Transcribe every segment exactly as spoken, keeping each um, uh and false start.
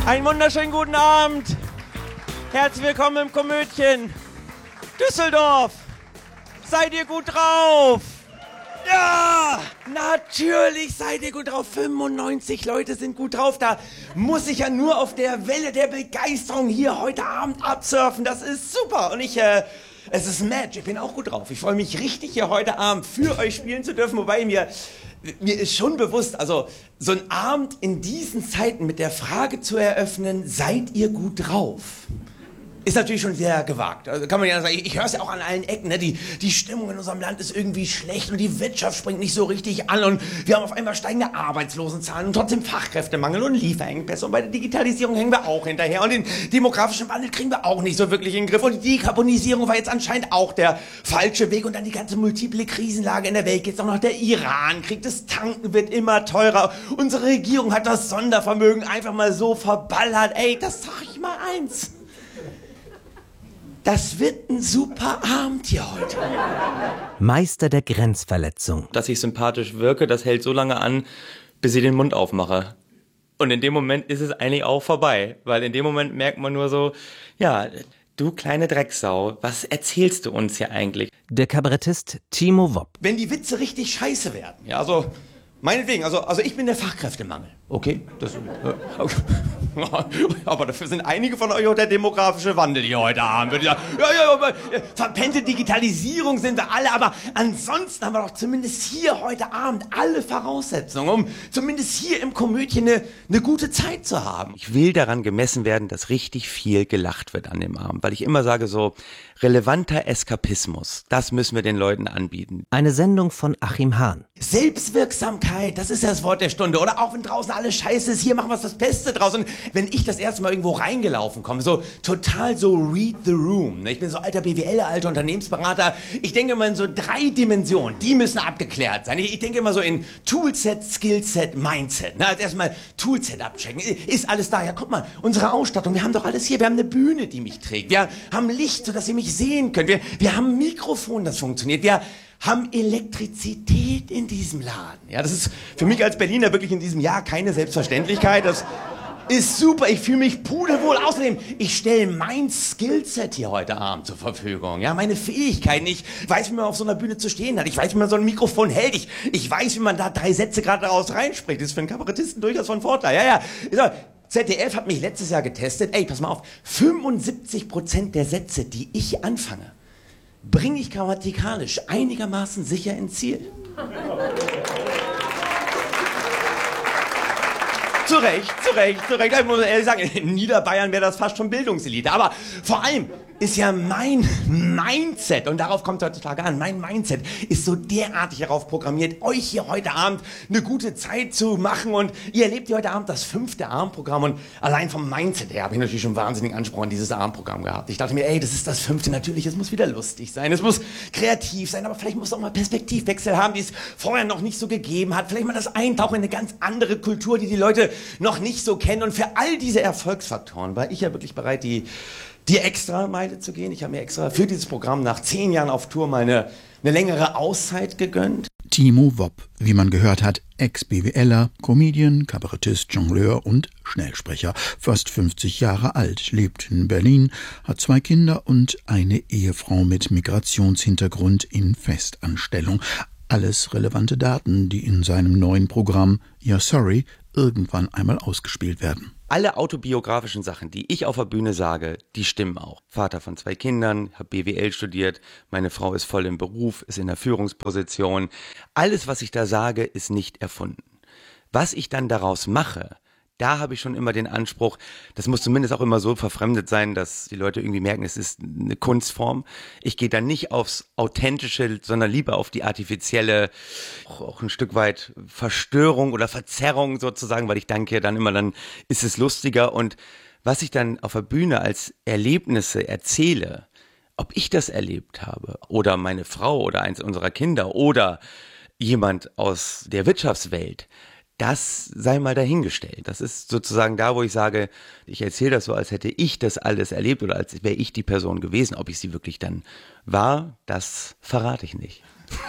Einen wunderschönen guten Abend. Herzlich willkommen im Komödchen. Düsseldorf. Seid ihr gut drauf? Ja, natürlich seid ihr gut drauf. fünfundneunzig Leute sind gut drauf. Da muss ich ja nur auf der Welle der Begeisterung hier heute Abend absurfen. Das ist super. Und ich, äh, es ist Match. Ich bin auch gut drauf. Ich freue mich richtig, hier heute Abend für euch spielen zu dürfen. Wobei mir, mir ist schon bewusst, also so ein Abend in diesen Zeiten mit der Frage zu eröffnen, seid ihr gut drauf? Ist natürlich schon sehr gewagt. Also kann man ja sagen, ich, ich höre es ja auch an allen Ecken, ne? die, die Stimmung in unserem Land ist irgendwie schlecht und die Wirtschaft springt nicht so richtig an und wir haben auf einmal steigende Arbeitslosenzahlen und trotzdem Fachkräftemangel und Lieferengpässe und bei der Digitalisierung hängen wir auch hinterher und den demografischen Wandel kriegen wir auch nicht so wirklich in den Griff und die Dekarbonisierung war jetzt anscheinend auch der falsche Weg und dann die ganze multiple Krisenlage in der Welt, jetzt auch noch der Irankrieg, das Tanken wird immer teurer, unsere Regierung hat das Sondervermögen einfach mal so verballert, ey, das sag ich mal eins. Das wird ein super Abend hier heute. Meister der Grenzverletzung. Dass ich sympathisch wirke, das hält so lange an, bis ich den Mund aufmache. Und in dem Moment ist es eigentlich auch vorbei. Weil in dem Moment merkt man nur so, ja, du kleine Drecksau, was erzählst du uns hier eigentlich? Der Kabarettist Timo Wopp. Wenn die Witze richtig scheiße werden, ja, also meinetwegen, also, also ich bin der Fachkräftemangel, okay? Das, äh, okay. Aber dafür sind einige von euch auch der demografische Wandel hier heute Abend. Ja, ja, ja, verpennte Digitalisierung sind wir alle, aber ansonsten haben wir doch zumindest hier heute Abend alle Voraussetzungen, um zumindest hier im Komödchen eine, eine gute Zeit zu haben. Ich will daran gemessen werden, dass richtig viel gelacht wird an dem Abend, weil ich immer sage so, relevanter Eskapismus, das müssen wir den Leuten anbieten. Eine Sendung von Achim Hahn. Selbstwirksamkeit, das ist ja das Wort der Stunde. Oder auch wenn draußen alles scheiße ist, hier machen wir das Beste draus. Und wenn ich das erste Mal irgendwo reingelaufen komme, so total so read the room. Ich bin so alter B W L, alter Unternehmensberater. Ich denke immer in so drei Dimensionen, die müssen abgeklärt sein. Ich, ich denke immer so in Toolset, Skillset, Mindset. Na, als erstmal Toolset abchecken. Ist alles da? Ja, guck mal, unsere Ausstattung, wir haben doch alles hier. Wir haben eine Bühne, die mich trägt. Wir haben Licht, sodass ihr mich sehen könnt. Wir, wir haben ein Mikrofon, das funktioniert. Wir haben Elektrizität in diesem Laden. Ja, das ist für mich als Berliner wirklich in diesem Jahr keine Selbstverständlichkeit. Das ist super, ich fühle mich pudelwohl. Außerdem, ich stelle mein Skillset hier heute Abend zur Verfügung. Ja, meine Fähigkeiten. Ich weiß, wie man auf so einer Bühne zu stehen hat. Ich weiß, wie man so ein Mikrofon hält. Ich, ich weiß, wie man da drei Sätze gerade daraus reinspricht. Das ist für einen Kabarettisten durchaus von Vorteil. Ja, ja. Z D F hat mich letztes Jahr getestet. Ey, pass mal auf. fünfundsiebzig Prozent der Sätze, die ich anfange, bringe ich grammatikalisch einigermaßen sicher ins Ziel. Zu Recht, zu Recht, zu Recht. Ich muss ehrlich sagen, in Niederbayern wäre das fast schon Bildungselite. Aber vor allem ist ja mein Mindset, und darauf kommt es heutzutage an, mein Mindset ist so derartig darauf programmiert, euch hier heute Abend eine gute Zeit zu machen. Und ihr erlebt hier heute Abend das fünfte Abendprogramm. Und allein vom Mindset her habe ich natürlich schon wahnsinnigen Anspruch an dieses Abendprogramm gehabt. Ich dachte mir, ey, das ist das fünfte, natürlich, es muss wieder lustig sein, es muss kreativ sein, aber vielleicht muss es auch mal Perspektivwechsel haben, die es vorher noch nicht so gegeben hat. Vielleicht mal das Eintauchen in eine ganz andere Kultur, die die Leute noch nicht so kennen. Und für all diese Erfolgsfaktoren war ich ja wirklich bereit, die die extra Meile zu gehen. Ich habe mir extra für dieses Programm nach zehn Jahren auf Tour mal eine, eine längere Auszeit gegönnt. Timo Wopp, wie man gehört hat, Ex-BWLer, Comedian, Kabarettist, Jongleur und Schnellsprecher. Fast fünfzig Jahre alt, lebt in Berlin, hat zwei Kinder und eine Ehefrau mit Migrationshintergrund in Festanstellung. Alles relevante Daten, die in seinem neuen Programm Ja Sorry irgendwann einmal ausgespielt werden. Alle autobiografischen Sachen, die ich auf der Bühne sage, die stimmen auch. Vater von zwei Kindern, habe B W L studiert, meine Frau ist voll im Beruf, ist in der Führungsposition. Alles, was ich da sage, ist nicht erfunden. Was ich dann daraus mache, da habe ich schon immer den Anspruch, das muss zumindest auch immer so verfremdet sein, dass die Leute irgendwie merken, es ist eine Kunstform. Ich gehe dann nicht aufs Authentische, sondern lieber auf die artifizielle, auch ein Stück weit Verstörung oder Verzerrung sozusagen, weil ich denke dann immer, dann ist es lustiger. Und was ich dann auf der Bühne als Erlebnisse erzähle, ob ich das erlebt habe oder meine Frau oder eins unserer Kinder oder jemand aus der Wirtschaftswelt, das sei mal dahingestellt. Das ist sozusagen da, wo ich sage, ich erzähle das so, als hätte ich das alles erlebt oder als wäre ich die Person gewesen. Ob ich sie wirklich dann war, das verrate ich nicht.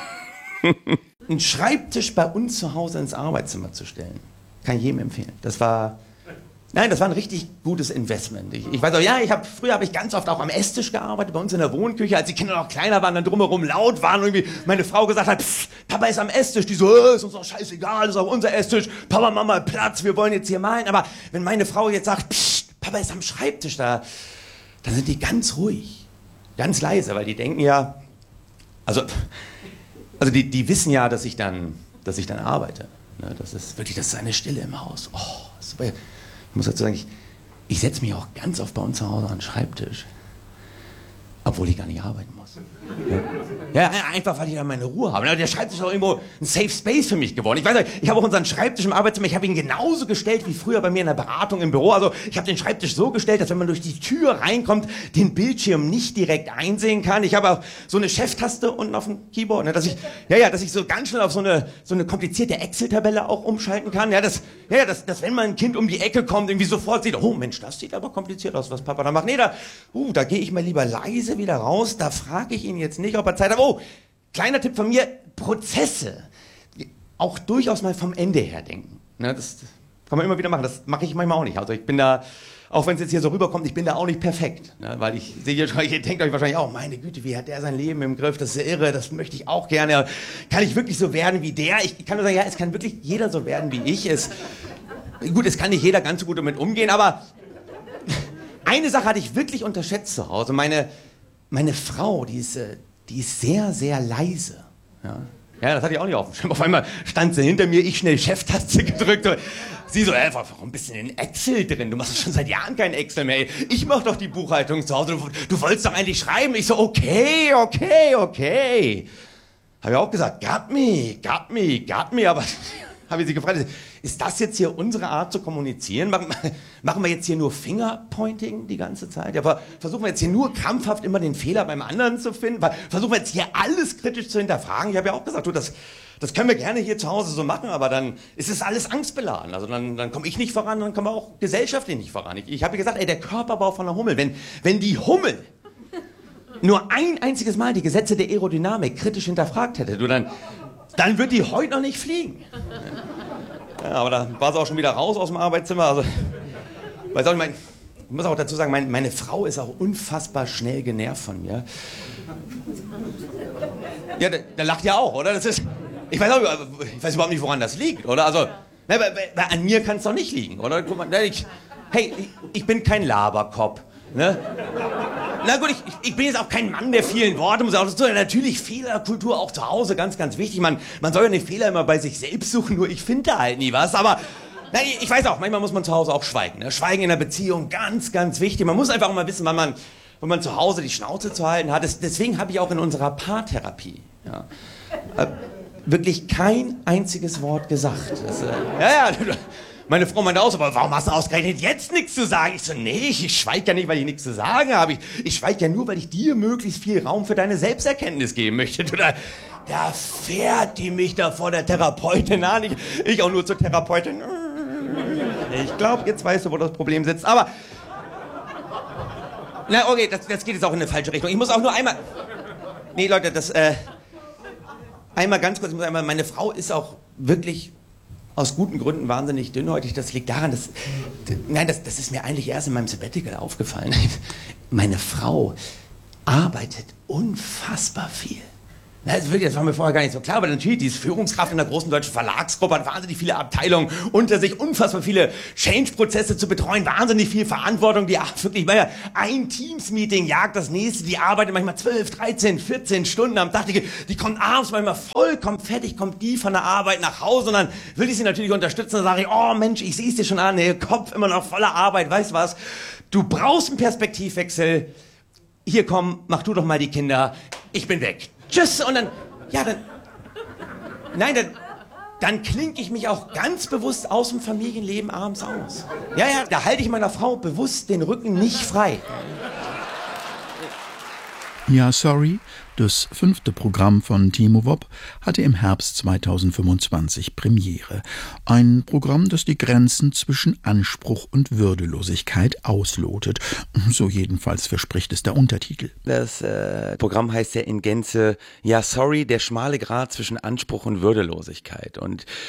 Einen Schreibtisch bei uns zu Hause ins Arbeitszimmer zu stellen, kann ich jedem empfehlen. Das war Nein, das war ein richtig gutes Investment. Ich, ich weiß auch, ja, ich hab, früher habe ich ganz oft auch am Esstisch gearbeitet, bei uns in der Wohnküche, als die Kinder noch kleiner waren, dann drumherum laut waren und irgendwie meine Frau gesagt hat, Psst, Papa ist am Esstisch. Die so, äh, ist uns doch scheißegal, ist auch unser Esstisch. Papa, Mama, Platz, wir wollen jetzt hier malen. Aber wenn meine Frau jetzt sagt, Psst, Papa ist am Schreibtisch, da, dann sind die ganz ruhig, ganz leise, weil die denken ja, also, also die, die wissen ja, dass ich dann, dass ich dann arbeite. Ne, das ist wirklich, das ist eine Stille im Haus. Oh, super. Ich muss dazu sagen, ich, ich setze mich auch ganz oft bei uns zu Hause an den Schreibtisch, obwohl ich gar nicht arbeiten muss. Ja, ja, einfach, weil ich da meine Ruhe habe. Der Schreibtisch ist auch irgendwo ein Safe Space für mich geworden. Ich weiß nicht, ich habe auch unseren Schreibtisch im Arbeitszimmer, ich habe ihn genauso gestellt wie früher bei mir in der Beratung im Büro. Also ich habe den Schreibtisch so gestellt, dass wenn man durch die Tür reinkommt, den Bildschirm nicht direkt einsehen kann. Ich habe auch so eine Cheftaste unten auf dem Keyboard, ne, dass ich, ja, ja, dass ich so ganz schnell auf so eine, so eine komplizierte Excel-Tabelle auch umschalten kann. Ja, dass, ja, dass, dass wenn mal ein Kind um die Ecke kommt, irgendwie sofort sieht, oh Mensch, das sieht aber kompliziert aus, was Papa da macht. Nee, da, uh, da gehe ich mal lieber leise wieder raus, da frage ich ihn jetzt nicht, ob er Zeit hat. Oh, kleiner Tipp von mir, Prozesse auch durchaus mal vom Ende her denken. Ne, das kann man immer wieder machen, das mache ich manchmal auch nicht. Also ich bin da, auch wenn es jetzt hier so rüberkommt, ich bin da auch nicht perfekt. Ne, weil ich sehe, ihr denkt euch wahrscheinlich auch, meine Güte, wie hat der sein Leben im Griff, das ist ja irre, das möchte ich auch gerne. Kann ich wirklich so werden wie der? Ich kann nur sagen, ja, es kann wirklich jeder so werden wie ich. Es, gut, es kann nicht jeder ganz so gut damit umgehen, aber eine Sache hatte ich wirklich unterschätzt zu Hause. Meine, meine Frau, die ist... Die ist sehr, sehr leise. Ja, ja, das hatte ich auch nicht auf dem Schirm. Auf einmal stand sie hinter mir, ich schnell Cheftaste gedrückt. Sie so, ey, warum bist du denn in Excel drin? Du machst schon seit Jahren kein Excel mehr. Ich mach doch die Buchhaltung zu Hause. Du, du wolltest doch eigentlich schreiben. Ich so, okay, okay, okay. Habe ich auch gesagt, got me, got me, got me. Aber habe ich sie gefragt, ist das jetzt hier unsere Art zu kommunizieren? Machen, machen wir jetzt hier nur Fingerpointing die ganze Zeit? Ja, versuchen wir jetzt hier nur krampfhaft immer den Fehler beim anderen zu finden? Versuchen wir jetzt hier alles kritisch zu hinterfragen? Ich habe ja auch gesagt, du, das, das können wir gerne hier zu Hause so machen, aber dann ist es alles angstbeladen. Also dann, dann komme ich nicht voran, dann kommen wir auch gesellschaftlich nicht voran. Ich, ich habe ja gesagt, ey, der Körperbau von der Hummel, wenn, wenn die Hummel nur ein einziges Mal die Gesetze der Aerodynamik kritisch hinterfragt hätte, du, dann, dann wird die heute noch nicht fliegen. Ja, aber da war sie auch schon wieder raus aus dem Arbeitszimmer. Also, weiß auch nicht, mein, ich muss auch dazu sagen, mein, meine Frau ist auch unfassbar schnell genervt von mir. Ja, der, der lacht ja auch, oder? Das ist, ich weiß, auch, ich weiß überhaupt nicht, woran das liegt, oder? Also, na, bei, bei, an mir kann es doch nicht liegen, oder? Guck mal, ich, hey, ich, ich bin kein Laberkopf, ne? Na gut, ich, ich bin jetzt auch kein Mann der vielen Worte, muss auch dazu sagen, natürlich Fehlerkultur auch zu Hause, ganz, ganz wichtig. Man, man soll ja nicht Fehler immer bei sich selbst suchen, nur ich finde da halt nie was. Aber na, ich weiß auch, manchmal muss man zu Hause auch schweigen. Ne? Schweigen in der Beziehung, ganz, ganz wichtig. Man muss einfach auch mal wissen, wann man, wann man zu Hause die Schnauze zu halten hat. Das, deswegen habe ich auch in unserer Paartherapie ja, äh, wirklich kein einziges Wort gesagt. Das, äh, ja, ja. Meine Frau meinte auch so, aber warum hast du ausgerechnet jetzt nichts zu sagen? Ich so, nee, ich schweige ja nicht, weil ich nichts zu sagen habe. Ich, ich schweige ja nur, weil ich dir möglichst viel Raum für deine Selbsterkenntnis geben möchte. Du, da, da fährt die mich da vor der Therapeutin an. Ich, ich auch nur zur Therapeutin. Ich glaube, jetzt weißt du, wo das Problem sitzt. Aber, na okay, das, das geht jetzt auch in eine falsche Richtung. Ich muss auch nur einmal... Nee, Leute, das... Äh, einmal ganz kurz, ich muss einmal, meine Frau ist auch wirklich... aus guten Gründen wahnsinnig dünnhäutig. Das liegt daran, dass... Nein, das, das ist mir eigentlich erst in meinem Sabbatical aufgefallen. Meine Frau arbeitet unfassbar viel. Das, wirklich, das war mir vorher gar nicht so klar, aber natürlich, die ist Führungskraft in einer großen deutschen Verlagsgruppe, hat wahnsinnig viele Abteilungen unter sich, unfassbar viele Change-Prozesse zu betreuen, wahnsinnig viel Verantwortung, die ach, wirklich, weil ein Teams-Meeting jagt das nächste, die arbeitet manchmal zwölf, dreizehn, vierzehn Stunden am Tag, die, die kommt abends manchmal vollkommen fertig, kommt die von der Arbeit nach Hause und dann will ich sie natürlich unterstützen, dann sage ich, oh Mensch, ich sehe es dir schon an, der Kopf immer noch voller Arbeit, weißt was, du brauchst einen Perspektivwechsel, hier komm, mach du doch mal die Kinder, ich bin weg. Tschüss, und dann, ja, dann, nein, dann, dann klinke ich mich auch ganz bewusst aus dem Familienleben abends aus. Ja, ja, da halte ich meiner Frau bewusst den Rücken nicht frei. Ja, sorry, das fünfte Programm von Timo Wopp hatte im Herbst zweitausendfünfundzwanzig Premiere. Ein Programm, das die Grenzen zwischen Anspruch und Würdelosigkeit auslotet. So jedenfalls verspricht es der Untertitel. Das äh, Programm heißt ja in Gänze, ja sorry, der schmale Grat zwischen Anspruch und Würdelosigkeit. Und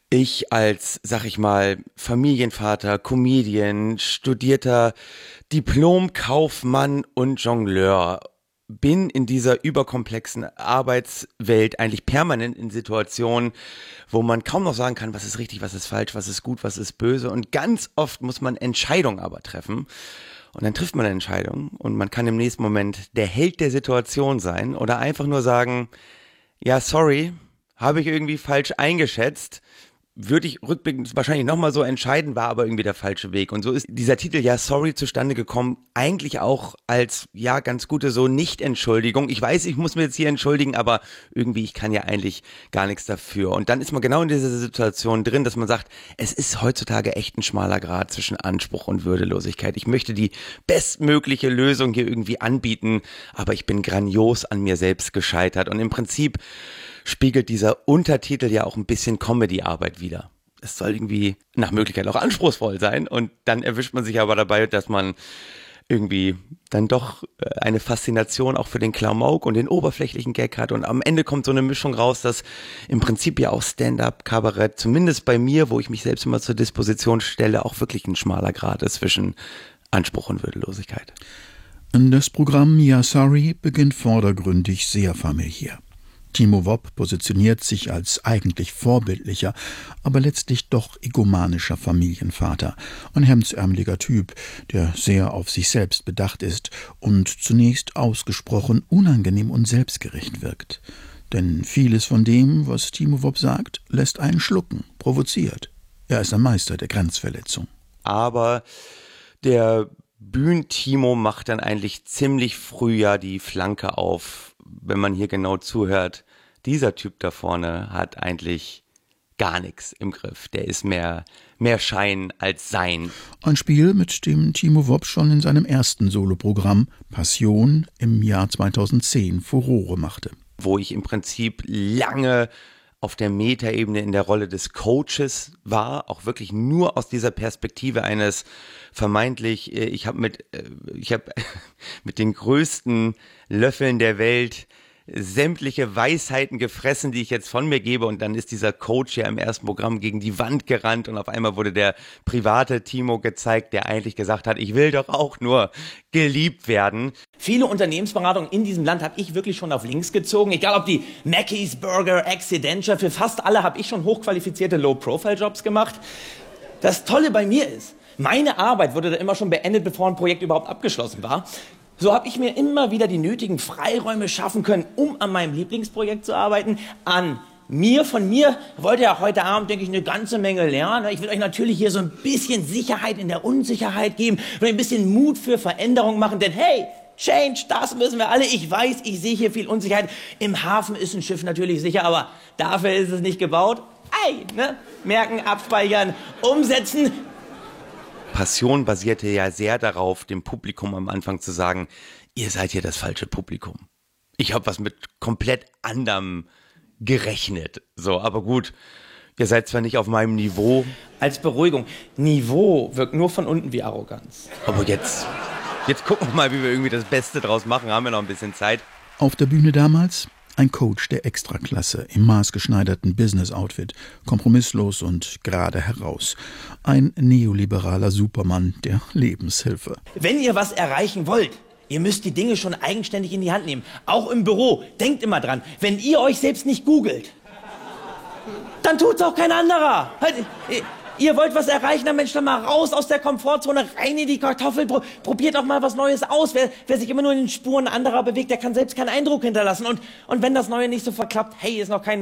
Ich als, sag ich mal, Familienvater, Comedian, studierter Diplom-Kaufmann und Jongleur bin in dieser überkomplexen Arbeitswelt eigentlich permanent in Situationen, wo man kaum noch sagen kann, was ist richtig, was ist falsch, was ist gut, was ist böse. Und ganz oft muss man Entscheidungen aber treffen. Und dann trifft man eine Entscheidung und man kann im nächsten Moment der Held der Situation sein oder einfach nur sagen, ja, sorry, habe ich irgendwie falsch eingeschätzt. Würde ich rückblickend wahrscheinlich nochmal so entscheiden, war aber irgendwie der falsche Weg. Und so ist dieser Titel Ja, sorry zustande gekommen, eigentlich auch als, ja, ganz gute so Nicht-Entschuldigung. Ich weiß, ich muss mir jetzt hier entschuldigen, aber irgendwie, ich kann ja eigentlich gar nichts dafür. Und dann ist man genau in dieser Situation drin, dass man sagt, es ist heutzutage echt ein schmaler Grat zwischen Anspruch und Würdelosigkeit. Ich möchte die bestmögliche Lösung hier irgendwie anbieten, aber ich bin grandios an mir selbst gescheitert. Und im Prinzip spiegelt dieser Untertitel ja auch ein bisschen Comedy-Arbeit wider. Es soll irgendwie nach Möglichkeit auch anspruchsvoll sein und dann erwischt man sich aber dabei, dass man irgendwie dann doch eine Faszination auch für den Klamauk und den oberflächlichen Gag hat und am Ende kommt so eine Mischung raus, dass im Prinzip ja auch Stand-up-Kabarett, zumindest bei mir, wo ich mich selbst immer zur Disposition stelle, auch wirklich ein schmaler Grat ist zwischen Anspruch und Würdelosigkeit. Das Programm Ja, sorry beginnt vordergründig sehr familiär. Timo Wopp positioniert sich als eigentlich vorbildlicher, aber letztlich doch egomanischer Familienvater, ein hemdsärmeliger Typ, der sehr auf sich selbst bedacht ist und zunächst ausgesprochen unangenehm und selbstgerecht wirkt. Denn vieles von dem, was Timo Wopp sagt, lässt einen schlucken, provoziert. Er ist ein Meister der Grenzverletzung. Aber der Bühnen-Timo macht dann eigentlich ziemlich früh ja die Flanke auf, wenn man hier genau zuhört. Dieser Typ da vorne hat eigentlich gar nichts im Griff. Der ist mehr, mehr Schein als Sein. Ein Spiel, mit dem Timo Wopp schon in seinem ersten Soloprogramm Passion im Jahr zweitausendzehn Furore machte. Wo ich im Prinzip lange auf der Metaebene in der Rolle des Coaches war, auch wirklich nur aus dieser Perspektive eines vermeintlich, ich habe mit, ich habe mit den größten Löffeln der Welt sämtliche Weisheiten gefressen, die ich jetzt von mir gebe und dann ist dieser Coach ja im ersten Programm gegen die Wand gerannt und auf einmal wurde der private Timo gezeigt, der eigentlich gesagt hat, ich will doch auch nur geliebt werden. Viele Unternehmensberatungen in diesem Land habe ich wirklich schon auf links gezogen, egal ob die Mackey's Burger, Accidentia, für fast alle habe ich schon hochqualifizierte Low-Profile-Jobs gemacht. Das Tolle bei mir ist, meine Arbeit wurde da immer schon beendet, bevor ein Projekt überhaupt abgeschlossen war. So habe ich mir immer wieder die nötigen Freiräume schaffen können, um an meinem Lieblingsprojekt zu arbeiten. An mir, von mir wollt ihr auch heute Abend, denke ich, eine ganze Menge lernen. Ich will euch natürlich hier so ein bisschen Sicherheit in der Unsicherheit geben und ein bisschen Mut für Veränderung machen, denn hey, Change, das müssen wir alle. Ich weiß, ich sehe hier viel Unsicherheit. Im Hafen ist ein Schiff natürlich sicher, aber dafür ist es nicht gebaut. Ei, ne? Merken, abspeichern, umsetzen. Passion basierte ja sehr darauf, dem Publikum am Anfang zu sagen, ihr seid hier das falsche Publikum. Ich habe was mit komplett anderem gerechnet. So, aber gut, ihr seid zwar nicht auf meinem Niveau. Als Beruhigung, Niveau wirkt nur von unten wie Arroganz. Aber jetzt, jetzt gucken wir mal, wie wir irgendwie das Beste draus machen. Haben wir noch ein bisschen Zeit. Auf der Bühne damals ein Coach der Extraklasse im maßgeschneiderten Business-Outfit, kompromisslos und gerade heraus. Ein neoliberaler Supermann der Lebenshilfe. Wenn ihr was erreichen wollt, ihr müsst die Dinge schon eigenständig in die Hand nehmen. Auch im Büro. Denkt immer dran, wenn ihr euch selbst nicht googelt, dann tut's auch kein anderer. Ihr wollt was erreichen, dann Mensch, dann mal raus aus der Komfortzone, rein in die Kartoffel, pro, probiert auch mal was Neues aus. Wer, wer sich immer nur in den Spuren anderer bewegt, der kann selbst keinen Eindruck hinterlassen. Und, und wenn das Neue nicht so verklappt, hey, ist noch kein